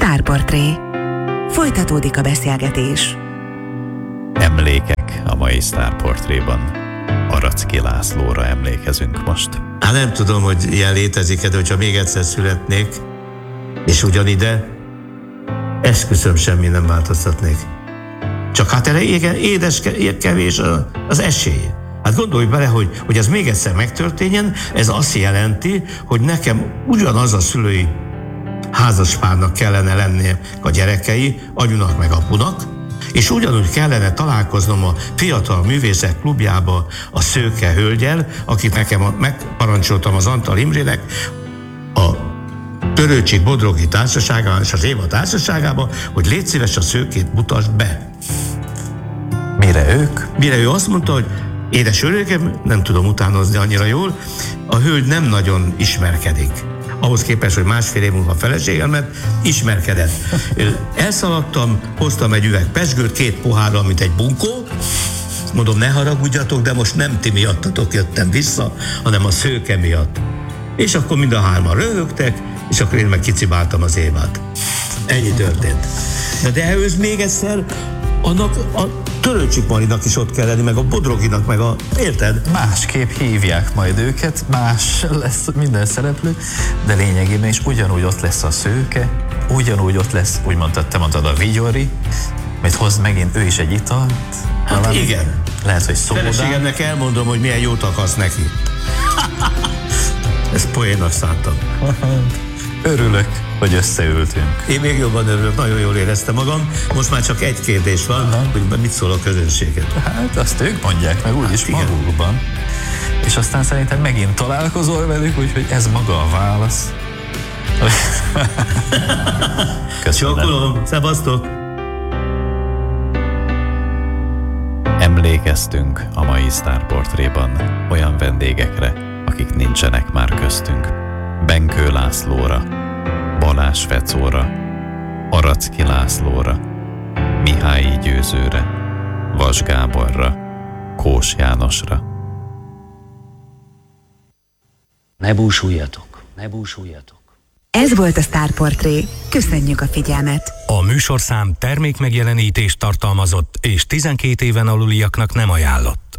Sztárportré. Folytatódik a beszélgetés. Emlékek a mai Sztárportréban. Aracki Lászlóra emlékezünk most. Hát nem tudom, hogy ilyen létezik-e, de hogyha még egyszer születnék, és ugyanide, esküszöm, semmi nem változtatnék. Csak hát erre édes kevés az esély. Hát gondolj bele, hogy ez még egyszer megtörténjen, ez azt jelenti, hogy nekem ugyanaz a szülői házaspárnak kellene lennie a gyerekei, anyunak meg apunak, és ugyanúgy kellene találkoznom a Fiatal Művészek Klubjába a szőke hölgyel, akit nekem megparancsoltam az Antal Imrének, a Törőcsik Bodrogi Társaságában és az Éva Társaságában, hogy légy szíves, a szőkét mutasd be. Mire ő azt mondta, hogy édes öregem, nem tudom utánozni annyira jól, a hölgy nem nagyon ismerkedik. Ahhoz képest, hogy másfél év múlva feleségem lett, ismerkedett. Elszaladtam, hoztam egy üveg pezsgőt, 2 pohárral, mint egy bunkó. Mondom, ne haragudjatok, de most nem ti miattatok jöttem vissza, hanem a szőke miatt. És akkor mind a 3-an röhögtek, és akkor én meg kicibáltam az Évát. Ennyi történt. De ehhez még egyszer annak a Törőcsik Marinak is ott kell lenni, meg a Bodroginak, meg a... Érted? Másképp hívják majd őket, más lesz minden szereplő, de lényegében is ugyanúgy ott lesz a szőke, ugyanúgy ott lesz, úgy mondtad, te mondtad a Vigyori, mert hoz megint ő is egy italt. Hát valami, igen. Lehet, hogy szódán. Feleségemnek elmondom, hogy milyen jót akarsz neki. Ezt poénnak szántam. Örülök, hogy összeültünk. Én még jobban örülök, nagyon jól éreztem magam. Most már csak egy kérdés van, hogy mit szól a közönséget. Hát azt ők mondják meg úgyis magukban. És aztán szerintem megint találkozol velük, úgyhogy ez maga a válasz. Köszönöm. Csókolom, szevasztok! Emlékeztünk a mai Sztárportréban olyan vendégekre, akik nincsenek már köztünk. Benkő Lászlóra, Balázs Fecóra, Aracki Lászlóra, Mihályi Győzőre, Vas Gáborra, Kós Jánosra. Ne búsuljatok, ne búsuljatok. Ez volt a Sztárportré. Köszönjük a figyelmet! A műsorszám termékmegjelenítést tartalmazott és 12 éven aluliaknak nem ajánlott.